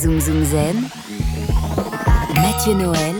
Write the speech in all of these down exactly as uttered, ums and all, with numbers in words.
Zoom Zoom Zen, Mathieu Noël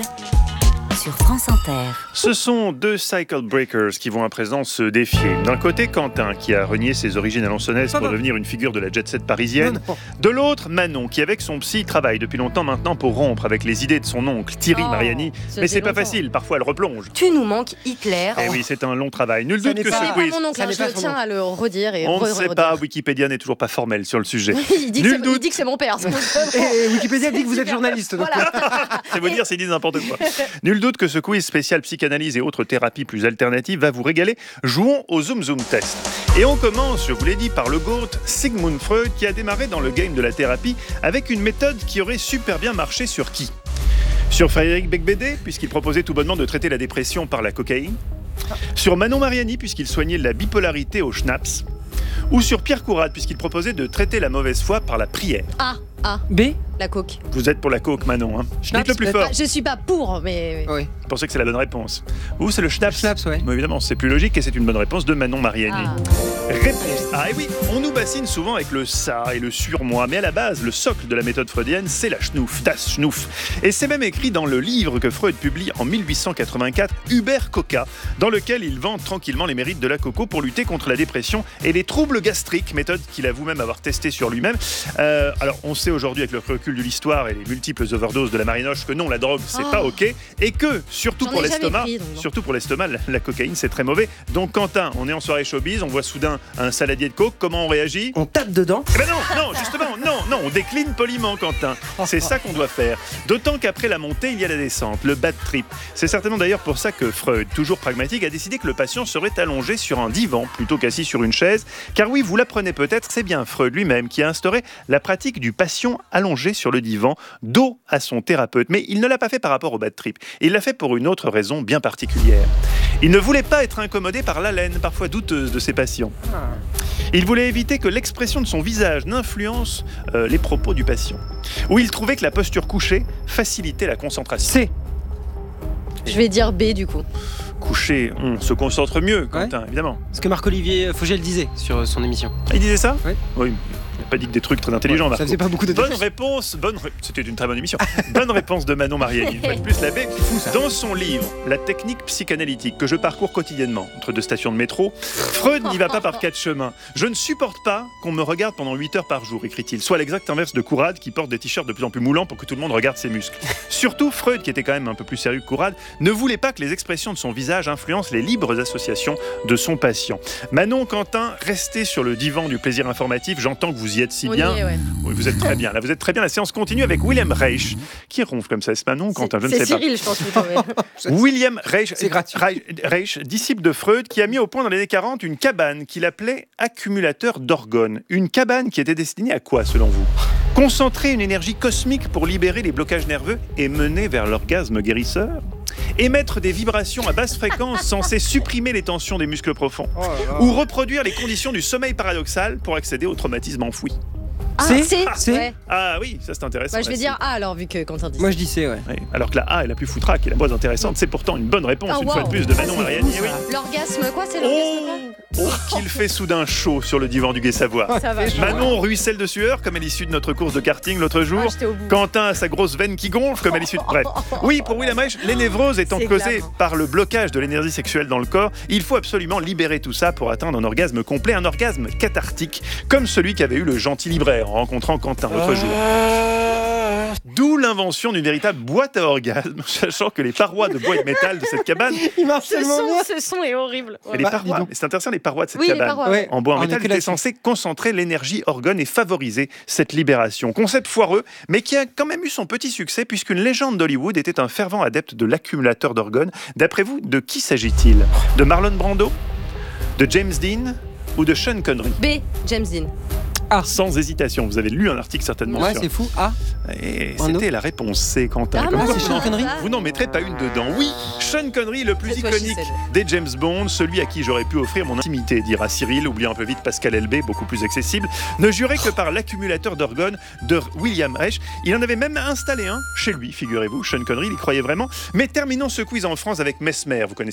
sur France Inter. Ce sont deux cycle breakers qui vont à présent se défier. D'un côté, Quentin, qui a renié ses origines alençonnaises pour devenir une figure de la jet-set parisienne. Non, non. De l'autre, Manon, qui avec son psy travaille depuis longtemps maintenant pour rompre avec les idées de son oncle, Thierry oh, Mariani. Mais c'est pas facile, parfois elle replonge. Tu nous manques, Hitler. Eh oui, c'est un long travail. Nul doute que ce quiz... Mon oncle, je tiens à le redire. Et On re- ne sait redire. pas, Wikipédia n'est toujours pas formel sur le sujet. il, dit Nul que doute. il dit que c'est mon père. Et Wikipédia dit que vous êtes journaliste. Donc. Voilà. C'est vous dire s'ils disent n'importe quoi. Nul doute que ce quiz spécial psychanalyse et autres thérapies plus alternatives va vous régaler. Jouons au Zoom Zoom Test. Et on commence, je vous l'ai dit, par le GOAT Sigmund Freud, qui a démarré dans le game de la thérapie avec une méthode qui aurait super bien marché sur qui ? Sur Frédéric Becbédé, puisqu'il proposait tout bonnement de traiter la dépression par la cocaïne. Sur Manon Mariani, puisqu'il soignait la bipolarité au schnapps. Ou sur Pierre Courade, puisqu'il proposait de traiter la mauvaise foi par la prière. A, A. B. La coke. Vous êtes pour la coke, Manon. Hein. Schnaps, Dites le plus fort. Je suis pas pour, mais. Oui. Vous pensez que c'est la bonne réponse. Vous, c'est le schnapps. Schnapps, ouais. Bon, évidemment, c'est plus logique et c'est une bonne réponse de Manon Mariani. Ah. Réponse A. Et oui, on nous bassine souvent avec le ça et le surmoi, mais à la base, le socle de la méthode freudienne, c'est la schnouf, das schnouf. Et c'est même écrit dans le livre que Freud publie en mille huit cent quatre-vingt-quatre, Uber Coca, dans lequel il vante tranquillement les mérites de la coco pour lutter contre la dépression et les troubles gastriques, méthode qu'il avoue même avoir testée sur lui-même. Euh, alors, on sait aujourd'hui, avec le recul de l'histoire et les multiples overdoses de la marinoche, que non, la drogue, c'est Oh. pas ok, et que, surtout J'en pour ai jamais l'estomac, pris, donc non. surtout pour l'estomac, la, la cocaïne, c'est très mauvais. Donc, Quentin, on est en soirée showbiz, on voit soudain un saladier de coke, comment on réagit ? On tape dedans. Eh ben non, non, justement, non, non, on décline poliment, Quentin. C'est ça qu'on doit faire. D'autant qu'après la montée, il y a la descente, le bad trip. C'est certainement d'ailleurs pour ça que Freud, toujours pragmatique, a décidé que le patient serait allongé sur un divan plutôt qu'assis sur une chaise. Car oui, vous l'apprenez peut-être, c'est bien Freud lui-même qui a instauré la pratique du patient allongé sur le divan, dos à son thérapeute. Mais il ne l'a pas fait par rapport au bad trip. Il l'a fait pour une autre raison bien particulière. Il ne voulait pas être incommodé par l'haleine, parfois douteuse, de ses patients. Il voulait éviter que l'expression de son visage n'influence euh, les propos du patient. Ou il trouvait que la posture couchée facilitait la concentration. C. Je vais dire B du coup. Couché, on se concentre mieux, Quentin, Ouais. évidemment. Ce que Marc-Olivier Fogel disait sur son émission. Il disait ça ? Ouais. Oui. Il n'a pas dit que des trucs très intelligents, Ouais, Marco. ça faisait pas beaucoup de Bonne détails. réponse, bonne ré- c'était une très bonne émission. Bonne réponse de Manon Mariani. Une fois de plus, la B. Dans son livre, La technique psychanalytique, que je parcours quotidiennement entre deux stations de métro, Freud n'y va pas par quatre chemins. Je ne supporte pas qu'on me regarde pendant huit heures par jour, écrit-il. Soit l'exact inverse de Courade, qui porte des t-shirts de plus en plus moulants pour que tout le monde regarde ses muscles. Surtout, Freud, qui était quand même un peu plus sérieux que Courade, ne voulait pas que les expressions de son visage influencent les libres associations de son patient. Manon, Quentin, restez sur le divan du plaisir informatif. J'entends que vous y êtes si On y bien. est, ouais. Oui, vous êtes très bien. Là, vous êtes très bien. La séance continue avec William Reich, qui ronfle comme ça. C'est Manon, Quentin, je ne C'est sais Cyril, je pense plutôt. mais- pas. William Reich, C'est gratuit. Reich, Reich, disciple de Freud, qui a mis au point dans les années quarante une cabane qu'il appelait accumulateur d'orgones. Une cabane qui était destinée à quoi, selon vous ? Concentrer une énergie cosmique pour libérer les blocages nerveux et mener vers l'orgasme guérisseur ? Émettre des vibrations à basse fréquence censées supprimer les tensions des muscles profonds ? Oh là là. Ou reproduire les conditions du sommeil paradoxal pour accéder au traumatisme enfoui ? Ah, C. C. C. Ouais. Ah oui, ça c'est intéressant. Bah, je vais là, dire A alors, vu que Quentin dit. Moi je dis C, ouais. c'est- oui. Alors que la A est la plus foutraque et la moins intéressante, c'est pourtant une bonne réponse, Oh, une fois wow. de plus, de Manon Ah, c'est Mariani. fou, Oui. ça. L'orgasme, quoi, c'est l'orgasme quoi Oh, oh qu'il fait soudain chaud sur le divan du Gai Savoie. Ça va. Manon ruisselle de sueur, comme à l'issue de notre course de karting l'autre jour. Ah, j'étais au bout. Quentin a sa grosse veine qui gonfle, comme à l'issue de... Bref. Oui, pour William Reich, les névroses étant C'est causées glam. par le blocage de l'énergie sexuelle dans le corps, il faut absolument libérer tout ça pour atteindre un orgasme complet, un orgasme cathartique, comme celui qu'avait eu le gentil libraire en rencontrant Quentin l'autre jour. D'où l'invention d'une véritable boîte à orgasme, sachant que les parois de bois et de métal de cette cabane, Il marche Ce tellement bien. son, ce son est horrible. et les Bah, parois, dis donc. mais c'est intéressant, les parois de cette Oui, les cabane, parois. Ouais. en bois en On est métal, que étaient là-dessus. censés concentrer l'énergie orgone et favoriser cette libération. Concept foireux, mais qui a quand même eu son petit succès, puisqu'une légende d'Hollywood était un fervent adepte de l'accumulateur d'orgones. D'après vous, de qui s'agit-il ? De Marlon Brando ? De James Dean ? Ou de Sean Connery ? B. James Dean. Sans hésitation, vous avez lu un article certainement Ouais, sur... c'est fou. A. Et Un c'était la réponse C, Quentin. Ah, Comme mince, quoi, c'est vous Sean n'en- Connery Vous n'en mettrez pas une dedans. Oui, Sean Connery, le plus C'est toi qui iconique sais. des James Bond, celui à qui j'aurais pu offrir mon intimité, dira Cyril, oubliant un peu vite Pascal Elbé, beaucoup plus accessible, ne jurait que par l'accumulateur d'orgones de William Reich. Il en avait même installé un chez lui, figurez-vous. Sean Connery, il y croyait vraiment. Mais terminons ce quiz en France avec Mesmer. Vous connaissez